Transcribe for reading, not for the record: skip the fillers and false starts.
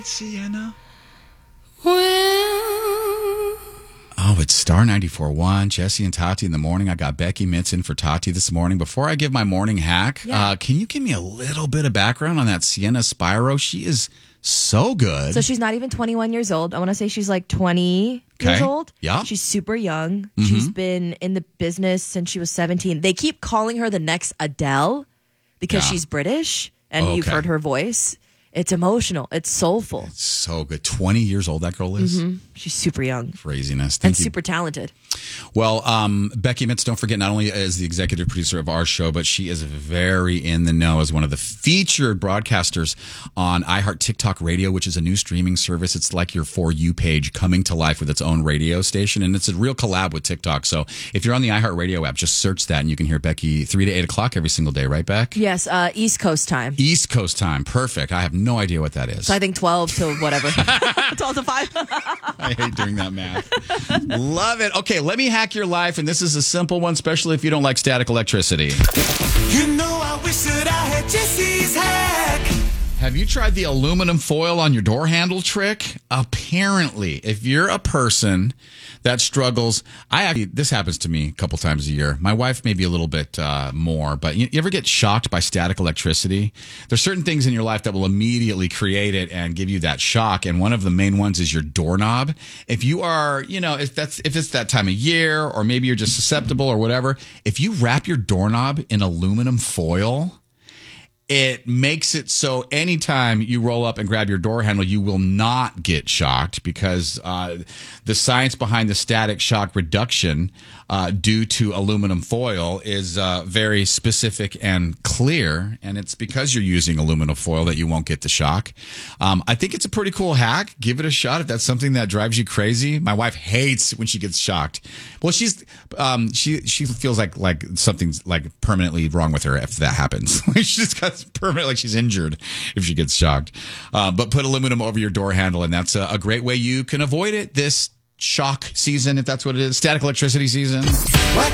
that Sienna? Well, Oh, it's Star 94.1, Jesse and Tati in the morning. I got Becky Mitz in for Tati this morning. Before I give my morning hack, can you give me a little bit of background on that Sienna Spyro? She is so good. So she's not even 21 years old. I want to say she's like 20 years old. Yeah. She's super young. She's been in the business since she was 17. They keep calling her the next Adele because she's British and you've heard her voice. It's emotional. It's soulful. So good. 20 years old that girl is. She's super young. Craziness. And super talented. Well, Becky Mitz, don't forget, not only is the executive producer of our show, but she is very in the know as one of the featured broadcasters on iHeart TikTok Radio, which is a new streaming service. It's like your For You page coming to life with its own radio station, and it's a real collab with TikTok. So if you're on the iHeart Radio app, just search that, and you can hear Becky 3 to 8 o'clock every single day, right, Beck? Yes, East Coast time. East Coast time. Perfect. I have no idea what that is. So I think 12 to whatever. 12 to 5. I hate doing that math. Love it. Okay, let me hack your life, and this is a simple one, especially if you don't like static electricity. you know I wish that I had Jesse's hack. Have you tried the aluminum foil on your door handle trick? Apparently, if you're a person that struggles, this happens to me a couple times a year. My wife maybe a little bit more, but you ever get shocked by static electricity? There's certain things in your life that will immediately create it and give you that shock, and one of the main ones is your doorknob. If you are, if it's that time of year, or maybe you're just susceptible or whatever, if you wrap your doorknob in aluminum foil, it makes it so anytime you roll up and grab your door handle, you will not get shocked, because the science behind the static shock reduction due to aluminum foil is very specific and clear. And it's because you're using aluminum foil that you won't get the shock. I think it's a pretty cool hack. Give it a shot if that's something that drives you crazy. My wife hates when she gets shocked. Well, she feels like something's like permanently wrong with her if that happens. She just got permanent, like she's injured if she gets shocked. But put aluminum over your door handle, and that's a great way you can avoid it this shock season, if that's what it is, static electricity season.